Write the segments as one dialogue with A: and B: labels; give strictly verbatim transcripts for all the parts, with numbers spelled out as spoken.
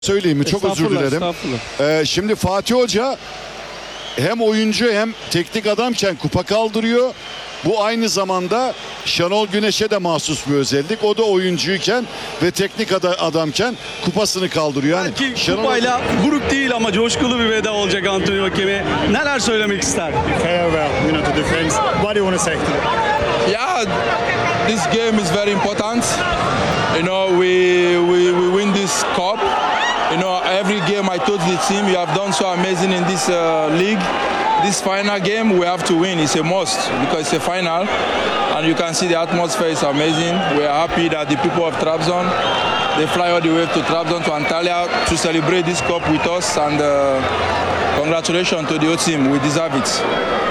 A: Söyleyeyim mi? Çok özür dilerim. Ee, şimdi Fatih Hoca hem oyuncu hem teknik adamken kupa kaldırıyor. Bu aynı zamanda Şenol Güneş'e de mahsus bir özellik. O da oyuncuyken ve teknik adamken kupasını kaldırıyor. Yani
B: Belki
A: Şenol...
B: kupayla buruk değil ama coşkulu bir veda olacak Antonio Vakeme. Neler söylemek ister?
C: Farewell, you know, to the fans. What do you want to say?
D: Yeah, this game is very important. You know, we we, we win this cup. You know, every game I told the team, you have done so amazing in this uh, league. This final game we have to win. It's a must because it's a final, and you can see the atmosphere is amazing. We are happy that the people of Trabzon, they fly all the way to Trabzon, to Antalya to celebrate this cup with us, and uh, congratulations to the whole team. We deserve it.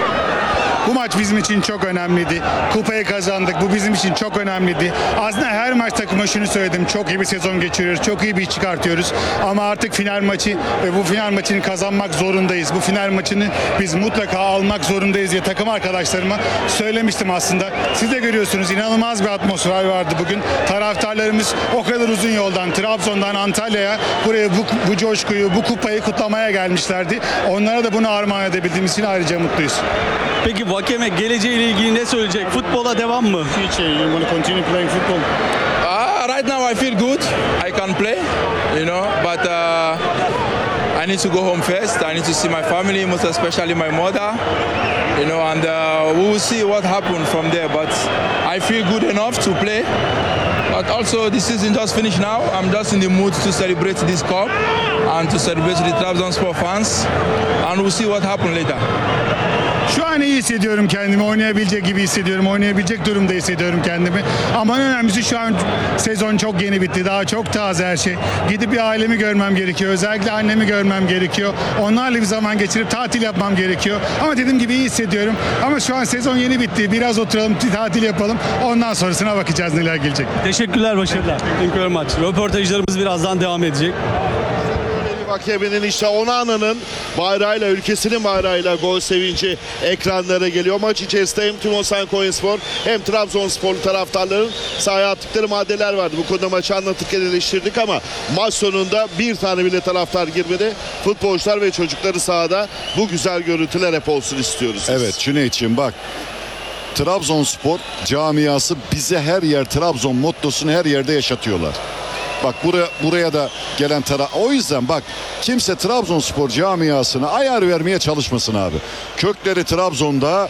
C: Bu maç bizim için çok önemliydi. Kupayı kazandık. Bu bizim için çok önemliydi. Aslında her maç takıma şunu söyledim. Çok iyi bir sezon geçiriyoruz. Çok iyi bir iş çıkartıyoruz. Ama artık final maçı ve bu final maçını kazanmak zorundayız. Bu final maçını biz mutlaka almak zorundayız diye takım arkadaşlarıma söylemiştim aslında. Siz de görüyorsunuz, inanılmaz bir atmosfer vardı bugün. Taraftarlarımız o kadar uzun yoldan, Trabzon'dan Antalya'ya buraya bu, bu coşkuyu, bu kupayı kutlamaya gelmişlerdi. Onlara da bunu armağan edebildiğimiz için ayrıca mutluyuz.
B: Peki Vakeme geleceğiyle ilgili ne söyleyecek? Futbola devam mı?
C: Future, you want to continue playing football?
D: Uh, right now I feel good. I can play, you know, but uh, I need to go home first. I need to see my family, most especially my mother, you know, and uh, we will see what happens from there. But I feel good enough to play. But also, this season just finished now. I'm just in the mood to celebrate this cup and to celebrate the Trabzonspor fans, and we'll see what happens later.
C: Şu an iyi hissediyorum kendimi. Oynayabilecek gibi hissediyorum. Oynayabilecek durumda hissediyorum kendimi. Ama en önemlisi şu an sezon çok yeni bitti. Daha çok taze her şey. Gidip bir ailemi görmem gerekiyor. Özellikle annemi görmem gerekiyor. Onlarla bir zaman geçirip tatil yapmam gerekiyor. Ama dediğim gibi iyi hissediyorum. Ama şu an sezon yeni bitti. Biraz oturalım, tatil yapalım. Ondan sonrasına bakacağız neler gelecek.
B: Teşekkürler, başarılar. Thank you very much. Röportajlarımız birazdan devam edecek.
E: Vakeme'nin işte Onana'nın bayrağıyla, ülkesinin bayrağıyla gol sevinci ekranlara geliyor. Maç içerisinde hem Tümosan Konyaspor hem Trabzonsporlu taraftarların sahaya attıkları maddeler vardı. Bu konuda maçı anlatırken eleştirdik ama maç sonunda bir tane bile taraftar girmedi. Futbolcular ve çocukları sahada, bu güzel görüntüler hep olsun istiyoruz.
A: Evet, Cüneyt'ciğim bak. Trabzonspor camiası bize her yer Trabzon mottosunu her yerde yaşatıyorlar. Bak buraya buraya da gelen taraf. O yüzden bak, kimse Trabzonspor camiasına ayar vermeye çalışmasın abi. Kökleri Trabzon'da,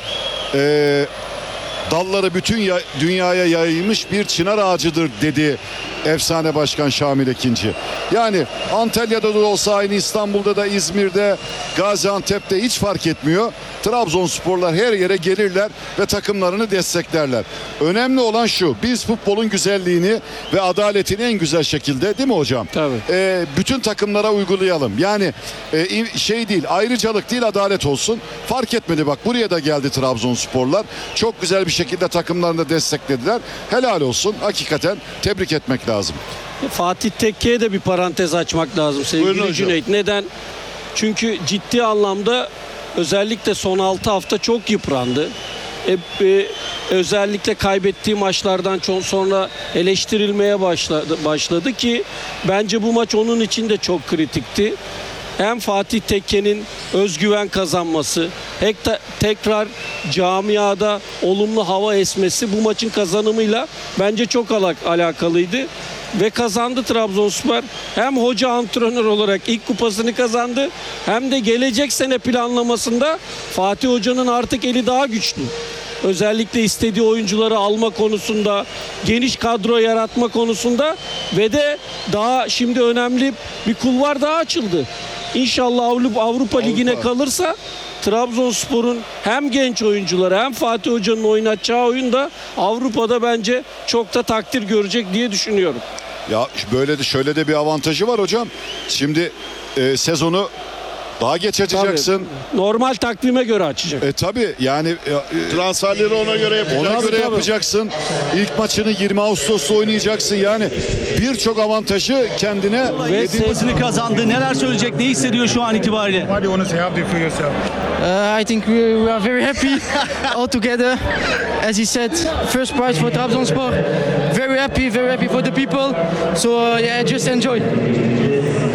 A: e, dalları bütün ya, dünyaya yayılmış bir çınar ağacıdır dedi efsane başkan Şamil Ekinci. Yani Antalya'da da olsa aynı, İstanbul'da da, İzmir'de, Gaziantep'te hiç fark etmiyor. Trabzonsporlar her yere gelirler ve takımlarını desteklerler. Önemli olan şu: biz futbolun güzelliğini ve adaletini en güzel şekilde, değil mi hocam?
B: Tabii.
A: Ee, bütün takımlara uygulayalım. Yani e, şey değil, ayrıcalık değil, adalet olsun. Fark etmedi, bak buraya da geldi Trabzonsporlar. Çok güzel bir şekilde takımlarını desteklediler. Helal olsun. Hakikaten tebrik etmek lazım.
F: Fatih Tekke'ye de bir parantez açmak lazım sevgili Cüneyt. Neden? Çünkü ciddi anlamda özellikle son altı hafta çok yıprandı. E, e, özellikle kaybettiği maçlardan çok sonra eleştirilmeye başladı, başladı ki bence bu maç onun için de çok kritikti. Hem Fatih Tekke'nin özgüven kazanması, hekta, tekrar camiada olumlu hava esmesi bu maçın kazanımıyla bence çok alak alakalıydı. Ve kazandı Trabzonspor. Hem hoca antrenör olarak ilk kupasını kazandı, hem de gelecek sene planlamasında Fatih Hoca'nın artık eli daha güçlü. Özellikle istediği oyuncuları alma konusunda, geniş kadro yaratma konusunda ve de daha şimdi önemli bir kulvar daha açıldı. İnşallah Avrupa, Avrupa Ligi'ne kalırsa Trabzonspor'un hem genç oyuncuları hem Fatih Hoca'nın oynatacağı oyunda Avrupa'da bence çok da takdir görecek diye düşünüyorum.
A: Ya böyle de şöyle de bir avantajı var hocam. Şimdi e, sezonu daha geç açacaksın.
F: Tabii, normal takvime göre açacak.
A: E tabi yani e,
E: Transferleri ona göre yapacaksın.
A: ona göre
F: tabii.
A: yapacaksın. İlk maçını yirmi Ağustos'ta oynayacaksın. Yani birçok avantajı kendine.
B: Ve kupasını kazandı. Neler söyleyecek, ne hissediyor şu an itibariyle?
C: What do you want to say? How do you feel yourself?
G: Uh, I think we, we are very happy all together. As he said, first prize for Trabzonspor. Very happy, very happy for the people. So uh, yeah, just enjoy.